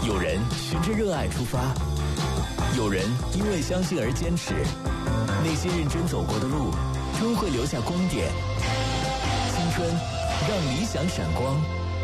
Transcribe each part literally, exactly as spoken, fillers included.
有人循着热爱出发，有人因为相信而坚持。那些认真走过的路，终会留下光点。青春，让理想闪光。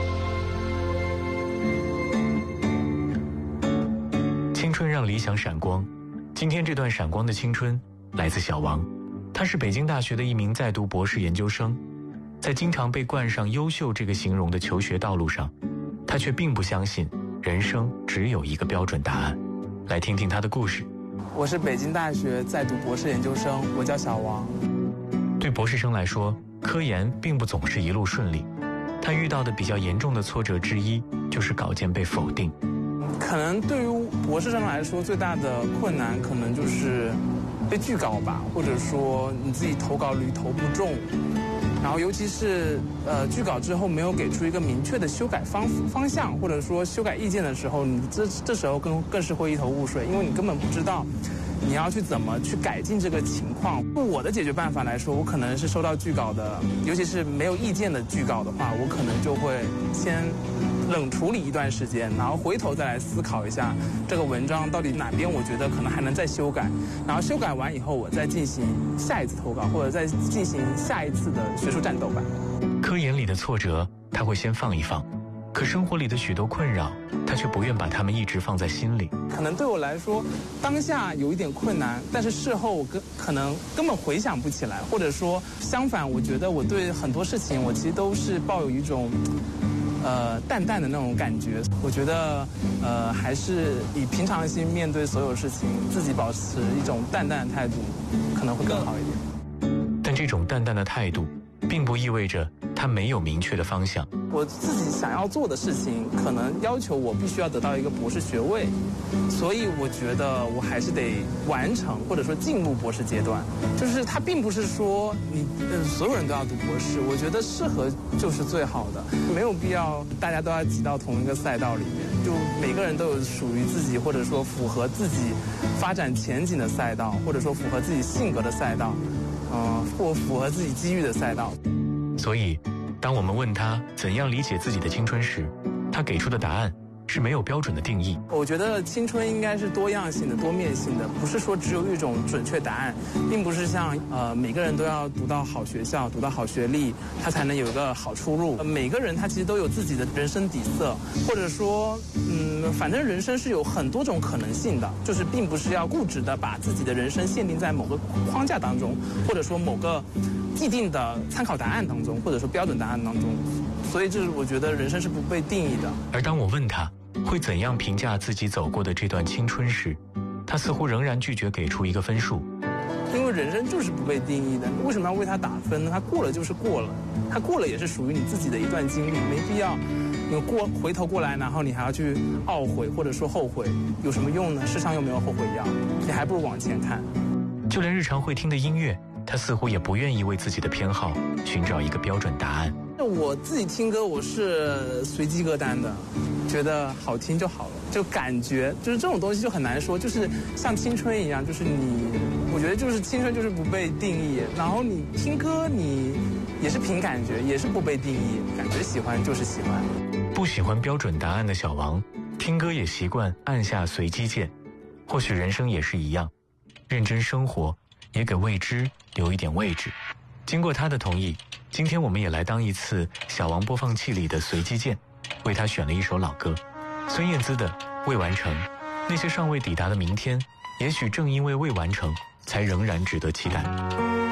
青春让理想闪光。今天这段闪光的青春来自小王，他是北京大学的一名在读博士研究生。在经常被冠上优秀这个形容的求学道路上，他却并不相信人生只有一个标准答案。来听听他的故事。 我是北京大学在读博士研究生，我叫小王。 对博士生来说，科研并不总是一路顺利，他遇到的比较严重的挫折之一就是稿件被否定。 可能对于博士生来说，最大的困难可能就是被拒稿吧，或者说你自己投稿率投不中，然后尤其是呃拒稿之后没有给出一个明确的修改方方向，或者说修改意见的时候，你这这时候更更是会一头雾水，因为你根本不知道你要去怎么去改进这个情况。我的解决办法来说，我可能是收到拒稿的，尤其是没有意见的拒稿的话，我可能就会先冷处理一段时间，然后回头再来思考一下这个文章到底哪边我觉得可能还能再修改，然后修改完以后我再进行下一次投稿，或者再进行下一次的学术战斗吧。 科研里的挫折他会先放一放，可生活里的许多困扰他却不愿把他们一直放在心里。 可能对我来说当下有一点困难，但是事后我跟可能根本回想不起来，或者说相反，我觉得我对很多事情我其实都是抱有一种呃淡淡的那种感觉。我觉得呃还是以平常心面对所有事情，自己保持一种淡淡的态度可能会更好一点。 但这种淡淡的态度并不意味着他没有明确的方向。 我自己想要做的事情可能要求我必须要得到一个博士学位，所以我觉得我还是得完成或者说进入博士阶段。就是它并不是说你、呃、所有人都要读博士，我觉得适合就是最好的，没有必要大家都要挤到同一个赛道里面，就每个人都有属于自己或者说符合自己发展前景的赛道，或者说符合自己性格的赛道，嗯、呃，或符合自己机遇的赛道。 所以当我们问他怎样理解自己的青春时，他给出的答案是没有标准的定义。 我觉得青春应该是多样性的、多面性的，不是说只有一种准确答案，并不是像呃每个人都要读到好学校、读到好学历，他才能有一个好出路。呃、每个人他其实都有自己的人生底色，或者说，嗯，反正人生是有很多种可能性的，就是并不是要固执的把自己的人生限定在某个框架当中，或者说某个既定的参考答案当中，或者说标准答案当中。所以这是我觉得人生是不被定义的。 而当我问他会怎样评价自己走过的这段青春时，他似乎仍然拒绝给出一个分数。 因为人生就是不被定义的，为什么要为他打分呢？他过了就是过了，他过了也是属于你自己的一段经历，没必要你过回头过来，然后你还要去懊悔或者说后悔，有什么用呢？世上又没有后悔药，你还不如往前看。 就连日常会听的音乐，他似乎也不愿意为自己的偏好寻找一个标准答案。 我自己听歌我是随机歌单的，觉得好听就好了，就感觉就是这种东西就很难说，就是像青春一样，就是你我觉得就是青春就是不被定义，然后你听歌你也是凭感觉，也是不被定义，感觉喜欢就是喜欢。 不喜欢标准答案的小王，听歌也习惯按下随机键。或许人生也是一样，认真生活也给未知留一点位置。经过他的同意，今天我们也来当一次小王播放器里的随机键，为他选了一首老歌，孙燕姿的《未完成》。那些尚未抵达的明天，也许正因为未完成，才仍然值得期待。